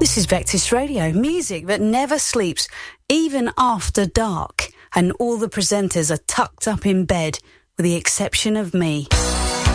This is Vectis Radio, music that never sleeps, even after dark. And all the presenters are tucked up in bed, with the exception of me.